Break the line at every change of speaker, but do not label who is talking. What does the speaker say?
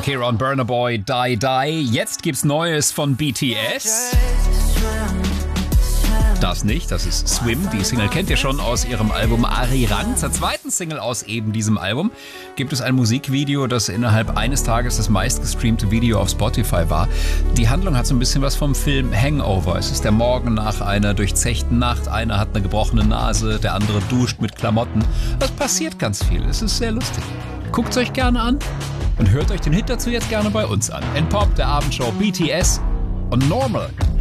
Shakira und Burna Boy, Die Die. Jetzt gibt's Neues von BTS. Das nicht, das ist Swim. Die Single kennt ihr schon aus ihrem Album Arirang. Zur zweiten Single aus eben diesem Album gibt es ein Musikvideo, das innerhalb eines Tages das meistgestreamte Video auf Spotify war. Die Handlung hat so ein bisschen was vom Film Hangover. Es ist der Morgen nach einer durchzechten Nacht. Einer hat eine gebrochene Nase, der andere duscht mit Klamotten. Es passiert ganz viel. Es ist sehr lustig. Guckt es euch gerne an und hört euch den Hit dazu jetzt gerne bei uns an. N-Pop, der Abendshow, BTS und Normal.